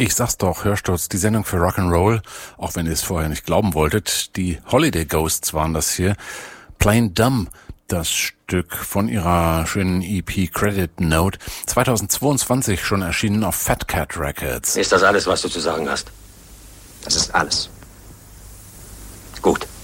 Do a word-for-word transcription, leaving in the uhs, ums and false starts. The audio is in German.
Ich sag's doch, Hörsturz, die Sendung für Rock'n'Roll, auch wenn ihr es vorher nicht glauben wolltet. Die Holiday Ghosts waren das hier. Plain Dumb, das Stück von ihrer schönen E P Credit Note, zweitausendzweiundzwanzig schon erschienen auf Fat Cat Records. Ist das alles, was du zu sagen hast? Das ist alles. Gut.